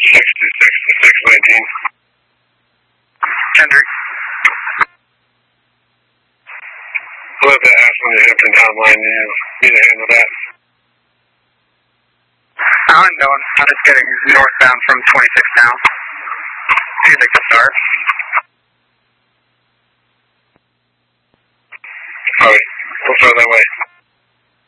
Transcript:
626 Kendrick. What about the Aspen to Hampton Town line? You need to handle that? I'm going. I'm just getting northbound from 26 now. Music to start. Alright, we'll start that way.